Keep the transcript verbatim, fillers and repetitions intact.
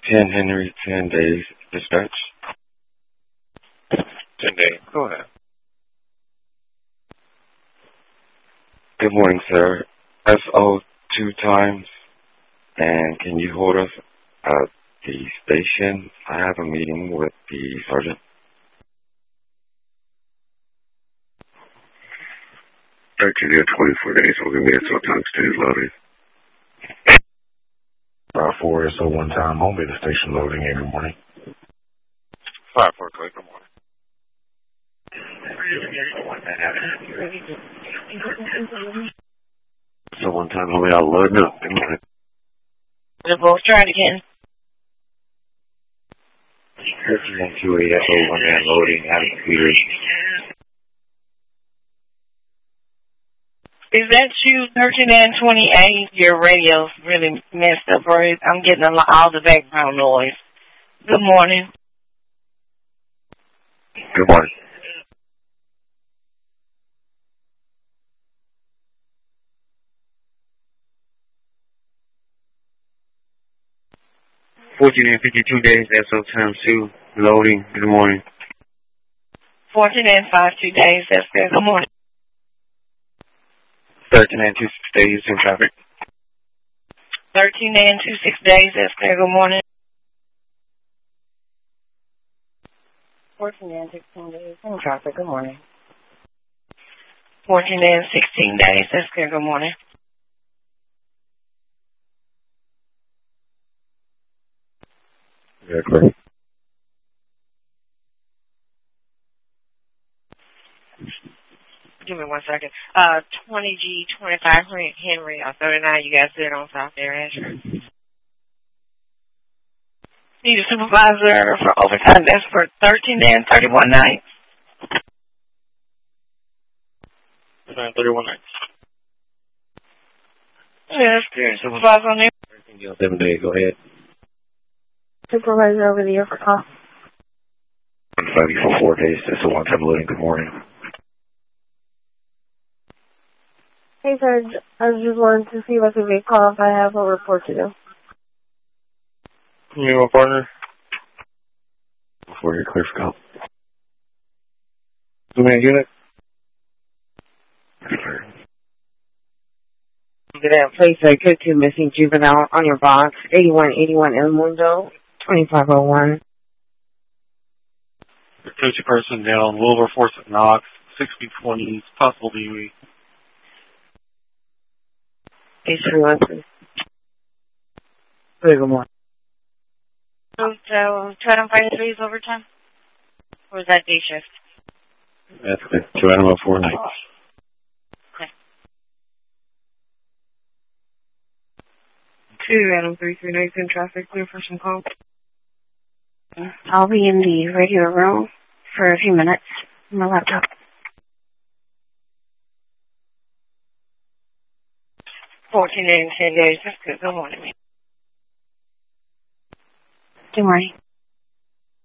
ten Henry, ten days, dispatch. ten days, go ahead. Good morning, sir. S O two times, and can you hold us at the station? I have a meeting with the sergeant. thirteen to twenty-four days, so give me a so times two loading. five four, so one time, home at the station loading in the morning. five four, good morning. So one time, homie, I'll load up. Good morning. We'll both try it again. thirteen two eight, S O one man loading, out of computer. Is that you, thirteen and twenty-eight? Your radio's really messed up, right? I'm getting a lot, all the background noise. Good morning. Good morning. fourteen and fifty-two days, S O times two, loading, good morning. fourteen and five two days, that's good. Good morning. thirteen and two six days in traffic. thirteen and two six days, that's good. Good morning. fourteen and sixteen days in traffic. Good morning. fourteen and sixteen days, that's good. Good morning. Yeah, clear. Give me one second. Uh, twenty G twenty-five Henry, uh, thirty-nine, you guys sit on South there, Asher. Need a supervisor for overtime. That's for thirteen and thirty-one nights. thirty-one nights. Yeah, that's good. Supervisor on there. thirteen seven days, go ahead. Supervisor over the air for call. five for four days, that's a one-time loading. Good morning. Hey, Sarge, I was just wanting to see if I could make a call if I have a report to do. You a partner? Before you're clear for call. Two man unit? To that place I could to missing juvenile on your box, eighty-one eighty-one El Mundo, twenty-five oh one. fifty person down, Wilberforce at Knox, sixty twenties, possible D U E. H three one three. Good morning. So, so two out of five days overtime? Or is that day shift? That's good. Two out of four nights. Okay. Two out of three, three nights in traffic, clear for some calls. I'll be in the radio room for a few minutes on my laptop. fourteen and ten days, that's good. Good morning. Good morning.